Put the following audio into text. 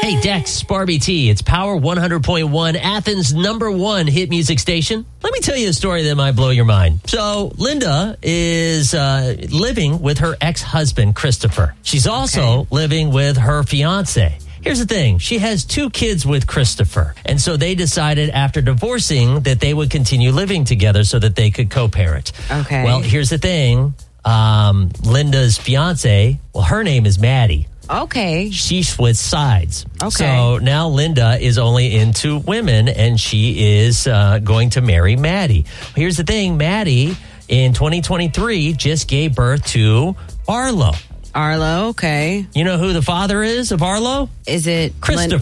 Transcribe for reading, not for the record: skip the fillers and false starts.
Hey, Dex, Barbie T. It's Power 100.1, Athens' #1 hit music station. Let me tell you a story that might blow your mind. So, Linda is living with her ex-husband, Christopher. She's also living with her fiance. Here's the thing. She has 2 kids with Christopher. And so they decided after divorcing that they would continue living together so that they could co-parent. Okay. Well, here's the thing. Linda's fiance, well, her name is Maddie. Okay. She switched sides. Okay. So now Linda is only into women, and she is going to marry Maddie. Here's the thing. Maddie, in 2023, just gave birth to Arlo. Arlo, okay. You know who the father is of Arlo? Is it Christopher.